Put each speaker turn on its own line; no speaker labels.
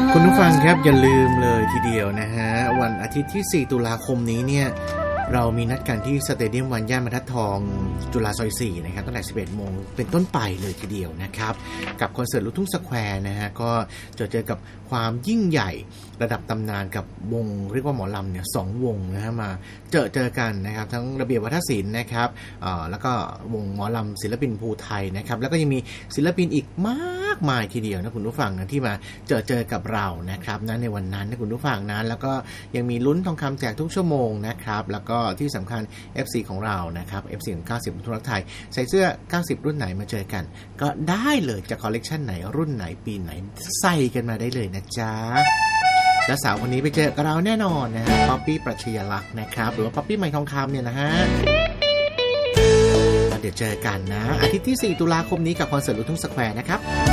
คุณผู้ฟังครับอย่าลืมเลยทีเดียวนะฮะวันอาทิตย์ที่4ตุลาคมนี้เนี่ยเรามีนัดกันที่สเตเดียมวันย่านบรรทัดทองจุฬาซอย4นะครับตั้งแต่ 11 โมงเป็นต้นไปเลยทีเดียวนะครับกับคอนเสิร์ตลูกทุ่งสแควร์นะฮะก็เจอกับความยิ่งใหญ่ระดับตำนานกับวงเรียกว่าหมอลำเนี่ย2วงนะฮะมาเจอกันนะครับทั้งระเบียบวัฒนศิลป์นะครับแล้วก็วงหมอลำศิลปินภูไทยนะครับแล้วก็ยังมีศิลปินอีกมากมายทีเดียวนะคุณผู้ฟังนะที่มาเจอกับเรานะครับนะในวันนั้นนะคุณผู้ฟังนะแล้วก็ยังมีลุ้นทองคำแจกทุกชั่วโมงนะครับแล้วก็ที่สำคัญ FC ของเรานะครับ FC ของ90รุ่นรักไทยใส่เสื้อ90รุ่นไหนมาเจอกันก็ได้เลยจะคอลเลกชันไหนรุ่นไหนปีไหนใส่กันมาได้เลยนะจ๊ะและสาวคนนี้ไปเจอกับเราแน่นอนนะฮะป๊อปปี้ปรัชญาลักษณ์นะครับหรือว่าป๊อปปี้ไมค์ทองคำเนี่ยนะฮะเดี๋ยวเจอกันนะอาทิตย์ที่4ตุลาคมนี้กับคอนเสิร์ตลูกทุ่งสแควร์นะครับ